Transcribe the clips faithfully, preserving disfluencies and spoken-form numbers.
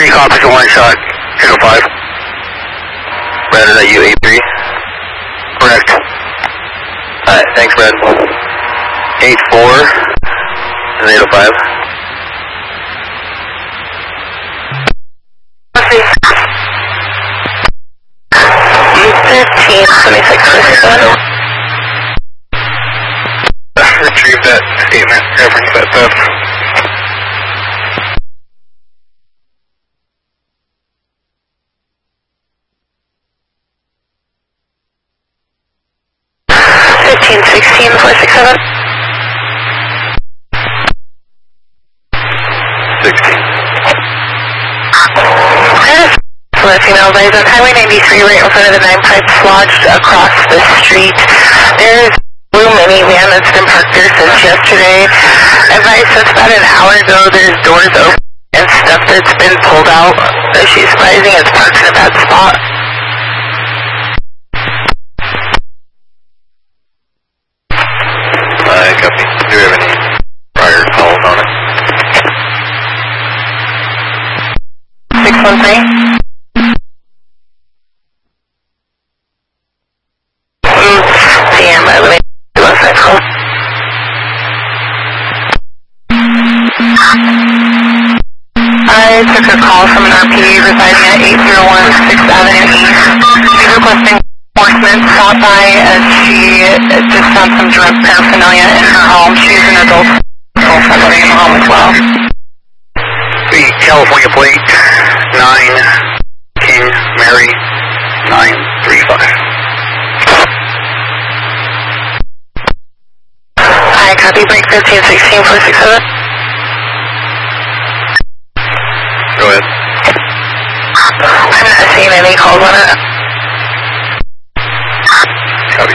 three, copy for one shot, eight oh five. Brad, is that you, eight three? Correct. Alright, thanks, Brad. eight four, and eight oh five. fifteen, twenty-six, twenty-seven. Retrieve that statement, reference that stuff. fifteen, sixteen, four six seven. sixteen. Female advisor on Highway ninety-three right in front of the nine pipes lodged across the street. There's a blue minivan that's been parked there since yesterday. Advice since about an hour ago there's doors open and stuff that's been pulled out. So she's surprising it's parked in a bad spot. Uh, copy. Do we have any prior calls on it? six one three. I took a call from an R P residing at eight oh one sixth Avenue East. She's requesting enforcement stop by as she just found some drug paraphernalia in her home. She's an adult, so somebody in the home as well. The California plate, nine, King, Mary, nine three five. I copy, break fifteen sixteen four six seven. Go ahead. I'm not seeing any calls on it. Copy.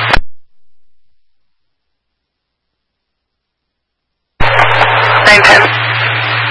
nine ten.